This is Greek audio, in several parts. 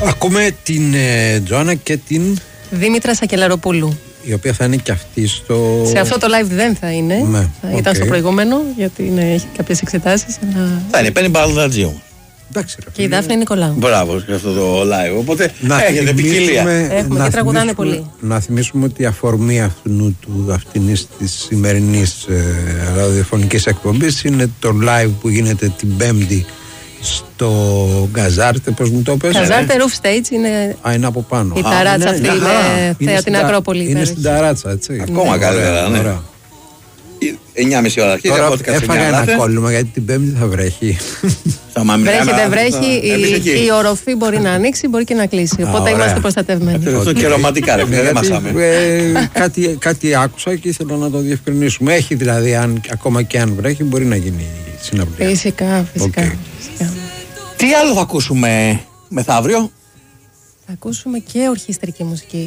Ακούμε την Τζοάννα και την Δήμητρα Σακελαροπούλου, η οποία θα είναι και αυτή στο... Σε αυτό το live δεν θα είναι. Ναι, ήταν στο προηγούμενο, γιατί έχει κάποιες εξετάσεις. Θα είναι Πέννη Παλατζίου. Και η Δάφνη Νικολάου. Μπράβο για αυτό το live. Οπότε έχετε ποικιλία. Έχουμε και τραγουδάνε πολύ. Να θυμίσουμε ότι η αφορμή αυτής της σημερινής ραδιοφωνικής εκπομπής είναι το live που γίνεται την Πέμπτη στο Γκαζάρτε, πώς μου το πες? Γκαζάρτε Roof Stage είναι. Είναι από πάνω. Η ταράτσα αυτή είναι θέα την Ακρόπολη. Είναι στην ταράτσα, έτσι. Ακόμα καλύτερα, ναι. 9.30 ώρα αρχίζει. Τώρα έφαγα ένα κόλλημα γιατί την Πέμπτη θα βρέχει. Βρέχει, δεν βρέχει. Η οροφή μπορεί να ανοίξει, μπορεί και να κλείσει. Οπότε είμαστε προστατευμένοι. Αυτό και ρομαντικά, ρε φίλε, δεν μασάμε. Κάτι άκουσα και ήθελα να το διευκρινίσουμε. Έχει δηλαδή, ακόμα και αν βρέχει, μπορεί να γίνει συναυλία. Φυσικά. Τι άλλο θα ακούσουμε μεθαύριο? Θα ακούσουμε και ορχιστρική μουσική.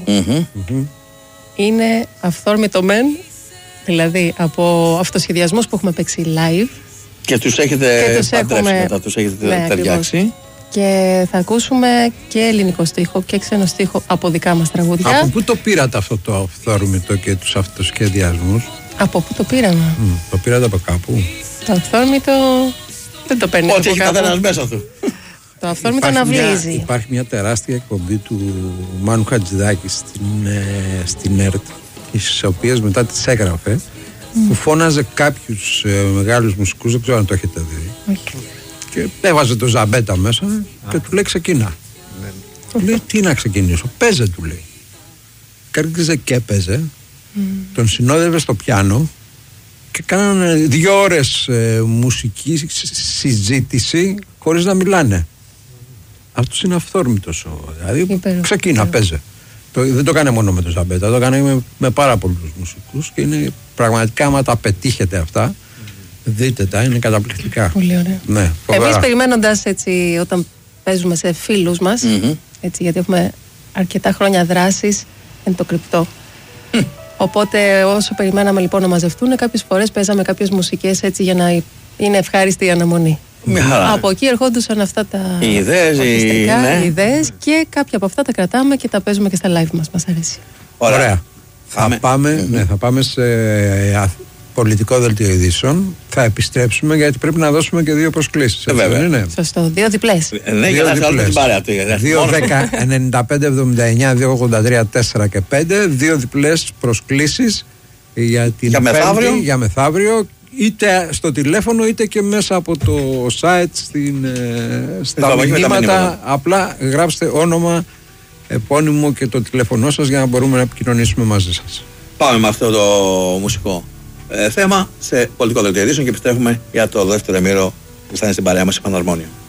Είναι αυθόρμητο μεν. Δηλαδή από αυτοσχεδιασμούς που έχουμε παίξει live. Και τους έχετε παντρεύσει μετά, τους έχετε ταιριάξει. Και θα ακούσουμε και ελληνικό στίχο και ξένο στίχο από δικά μας τραγούδια. Από πού το πήρατε αυτό το αυθόρμητο και τους αυτοσχεδιασμούς? Από πού το πήραμε? Το πήρατε από κάπου? Το αυθόρμητο δεν το παίρνει. Ό,τι έχει καθένας μέσα του. Το αυθόρμητο αναβλύζει. Υπάρχει μια τεράστια εκπομπή του Μάνου Χατζηδάκη στην ΕΡΤ, τις οποίες μετά τις έγραφε, που φώναζε κάποιους μεγάλους μουσικούς, δεν ξέρω αν το έχετε δει. Και έβαζε το Ζαμπέτα μέσα και του λέει ξεκινά. Του λέει τι να ξεκινήσω, παίζε, του λέει. Κέρδιζε και έπαιζε, τον συνόδευε στο πιάνο και κάνανε 2 ώρες μουσική συζήτηση χωρίς να μιλάνε. Αυτός είναι αυθόρμητος, δηλαδή ξεκίνα, παίζε. Δεν το κάνει μόνο με τον Ζαμπέτα, το κάνει με πάρα πολλούς μουσικούς και είναι πραγματικά, άμα τα πετύχετε αυτά, δείτε τα, είναι καταπληκτικά. Πολύ ωραία. Ναι, εμείς περιμένοντας έτσι όταν παίζουμε σε φίλους μας, έτσι, γιατί έχουμε αρκετά χρόνια δράσης, είναι το κρυπτό. Οπότε όσο περιμέναμε λοιπόν να μαζευτούν, κάποιες φορές παίζαμε κάποιες μουσικές έτσι για να είναι ευχάριστη η αναμονή. Από εκεί ερχόντουσαν αυτά τα ιδέες και κάποια από αυτά τα κρατάμε και τα παίζουμε και στα live μας. Μας αρέσει. Ωραία. Θα πάμε σε πολιτικό δελτίο ειδήσεων. Θα επιστρέψουμε γιατί πρέπει να δώσουμε και 2 προσκλήσεις. Βέβαια. Σωστό. 2 διπλές. Ναι, για να βγάλουμε την παρέα του. 2-10-95-79, 2-83, 4 και 5. 2 διπλές προσκλήσεις για μεθαύριο. Είτε στο τηλέφωνο είτε και μέσα από το site στα μηνύματα. Απλά γράψτε όνομα, επώνυμο και το τηλέφωνό σας για να μπορούμε να επικοινωνήσουμε μαζί σας. Πάμε με αυτό το μουσικό θέμα σε πολιτικό δελτίο ειδήσεων και επιστρέφουμε για το δεύτερο ημίρο που θα είναι στην παρέα μας η Παναρμόνιο.